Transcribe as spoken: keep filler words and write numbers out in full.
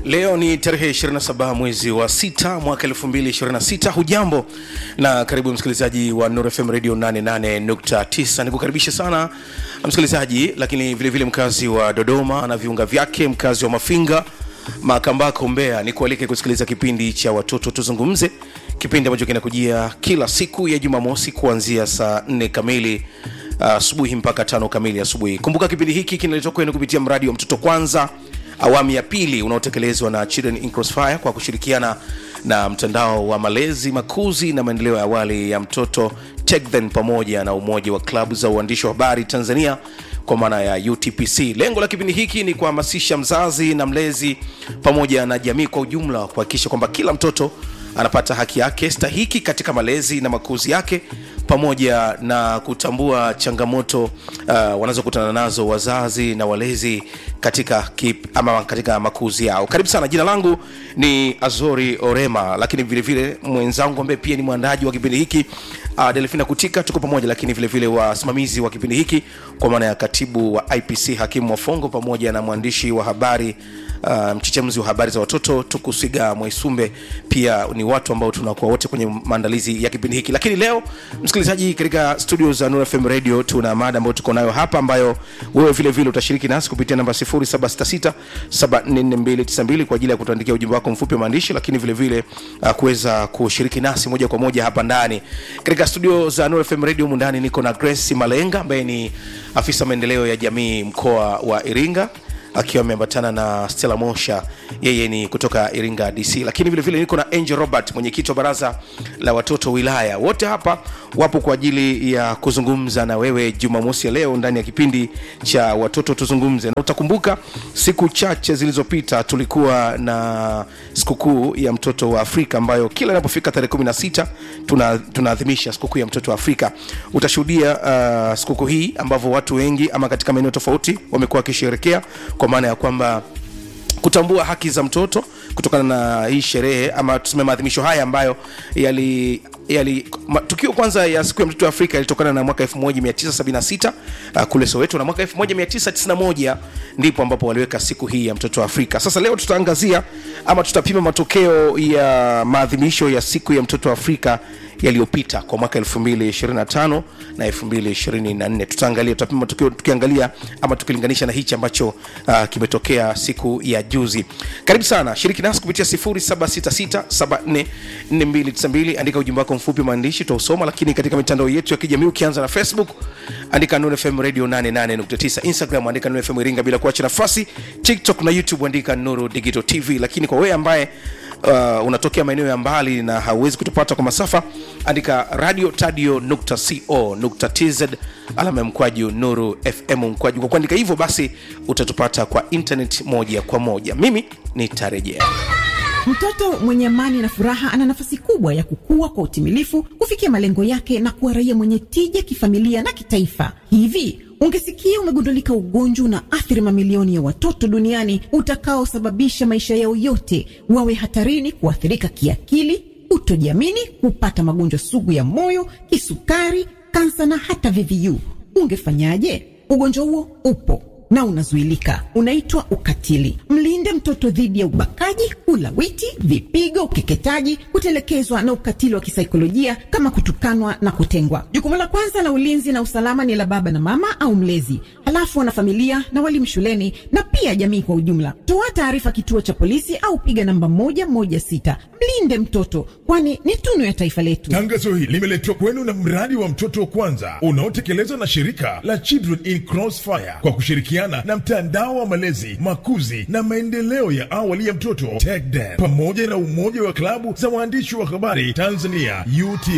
Leo ni tarehe ishirini na saba mwezi wa sita mwaka elfu mbili ishirini na sita. Hujambo na karibu msikilizaji wa Nuru F M Radio nane nane nukta tisa. Nikukaribisha sana msikilizaji, lakini vile vile mkazi wa Dodoma na viunga vyake, mkazi wa Mafinga, Makambako, Mbeya, nikualike kusikiliza kipindi cha Watoto Tuzungumze, kipindi ambacho kinakujia kila siku ya Jumamosi kuanzia saa nne kamili asubuhi uh, mpaka tano kamili asubuhi. Kumbuka kipindi hiki kinaletwa kwenu kupitia mradi wa Mtoto Kwanza awamu ya pili unaotekelezwa na Children in Crossfire kwa kushirikiana na mtandao wa malezi, makuzi na maendeleo ya awali ya mtoto TechThen pamoja na umoja wa klabu za uandishi wa habari Tanzania kwa maana ya U T P C. Lengo la kipindi hiki ni kuhamasisha mzazi na mlezi pamoja na jamii kwa ujumla kuhakikisha kwamba kila mtoto anapata haki yake stahiki katika malezi na makuzi yake, pamoja na kutambua changamoto uh, wanazokutana nazo wazazi na walezi katika kip, ama katika makuzi yao. Karibu sana. Jina langu ni Azori Orema, lakini vile vile mwenzangu ambaye pia ni mwandaji wa kipindi hiki uh, Delfina Kutika, tuko pamoja, lakini vile vile wasimamizi wa kipindi hiki kwa maana ya katibu wa I P C Hakimu Wafongo pamoja na mwandishi wa habari Uh, mchichemuzi wa habari za watoto Tukusiga Mwaisumbe, pia ni watu ambao tunakuwa wote kwenye maandalizi ya kipindi hiki. Lakini leo msikilizaji, katika studio za Nuru F M Radio tuna mada ambayo tuko nayo hapa, ambayo wewe vile vile utashiriki nasi kupitia namba sifuri saba sita sita saba nne nne mbili tisa mbili kwa ajili ya kutuandikia ujumbe wako mfupi wa maandishi, lakini vile vile uh, kuweza kushiriki nasi moja kwa moja hapa ndani. Katika studio za Nuru F M Radio mundani niko na Grace Malenga ambaye ni afisa maendeleo ya jamii mkoa wa Iringa, akiwa ameambatana na Stella Mosha, yeye ni kutoka Iringa D C. Lakini vile vile niko na Angel Robert, mwenyekiti wa baraza la watoto wilaya. Wote hapa wapo kwa ajili ya kuzungumza na wewe Jumamosi ya leo ndani ya kipindi cha Watoto Tuzungumze. Na utakumbuka siku chache zilizopita tulikuwa na sikukuu ya mtoto wa Afrika, ambayo kila inapofika tarehe kumi na sita tuna tunaadhimisha sikukuu ya mtoto wa Afrika. Utashuhudia uh, sikukuu hii ambavyo watu wengi ama katika maeneo tofauti wamekuwa wakisherehekea, kwa maana ya kwamba kutambua haki za mtoto kutokana na hii sherehe ama tuseme maadhimisho haya ambayo yali yali ma, tukio kwanza ya siku ya mtoto wa Afrika ilitokana na mwaka elfu moja mia tisa sabini na sita uh, kule Soweto, na mwaka elfu moja mia tisa tisini na moja ndipo ambapo waliweka siku hii ya mtoto wa Afrika. Sasa leo tutaangazia ama tutapima matokeo ya maadhimisho ya siku ya mtoto wa Afrika yaliyopita kwa mwaka elfu mbili ishirini na tano na elfu mbili ishirini na nne. Tutaangalia, tutapima matokeo tukiangalia ama tukilinganisha na hichi ambacho uh, kimetokea siku ya juzi. Karibu sana, shiriki nasi kupitia sifuri saba sita sita saba nne nne mbili tisa mbili, andika ujumbe wako mfupi maandishi tutausoma. Lakini katika mitandao yetu ya kijamii, ukianza na Facebook andika Nuru F M Radio nane nane nukta tisa, Instagram andika Nuru F M Iringa bila kuacha nafasi, TikTok na YouTube andika Nuru Digital T V. Lakini kwa wewe ambaye Uh, unatokea maeneo ya mbali na hauwezi kutupata kwa masafa, andika radio tadio nukta co nukta tz alama mkwaju Nuru F M mkwaju. Kwa kuandika hivyo basi utatupata kwa internet moja kwa moja. Mimi nitarejea. Mtoto mwenye amani na furaha ana nafasi kubwa ya kukua kwa utimilifu, kufikia malengo yake na kuwa raia mwenye tija kifamilia na kitaifa. Hivi ungesikia umegundulika ugonjwa na athiri mamilioni ya watoto duniani utakaosababisha maisha yao yote wawe hatarini kuathirika kiakili, kutojiamini, kupata magonjwa sugu ya moyo, kisukari, kansa na hata V V U, ungefanyaje? Ugonjwa huo upo na unazuilika. Unaitwa ukatili. Mlinde mtoto dhidi ya ubakaji, ulawiti, vipigo, ukeketaji, kutelekezwa na ukatili wa kisaikolojia kama kutukanwa na kutengwa. Jukumu la kwanza la ulinzi na usalama ni la baba na mama au mlezi, halafu wana familia na walimu shuleni na pia jamii kwa ujumla. Toa taarifa kituo cha polisi au piga namba moja moja sita. Mlinde mtoto, kwani ni tunu ya taifa letu. Tangazo hili limeletwa kwenu na mradi wa Mtoto Kwanza unaotekelezwa na shirika la Children in Crossfire kwa kushirikiana na mtandao wa malezi, makuzi na maendeleo ya awali ya mtoto TechThen pamoja na umoja wa klabu za waandishi wa habari Tanzania U T